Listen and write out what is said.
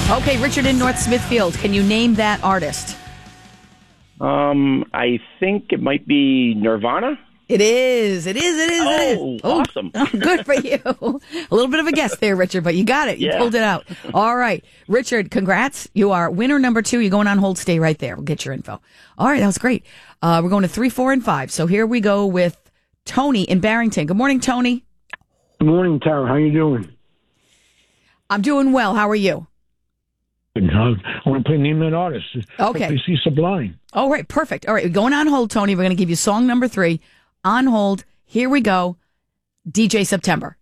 Okay, Richard in North Smithfield. Can you name that artist? I think it might be Nirvana. It is. Oh, awesome. Good for you. A little bit of a guess there, Richard, but you got it. You pulled it out. All right. Richard, congrats. You are winner number 2. You're going on hold. Stay right there. We'll get your info. All right. That was great. We're going to 3, 4, and 5. So here we go with Tony in Barrington. Good morning, Tony. Good morning, Tara. How you doing? I'm doing well. How are you? I want to play Name That Artist. Okay. I see Sublime. All right. Perfect. All right. We're going on hold, Tony. We're going to give you song number 3. On hold. Here we go. DJ September.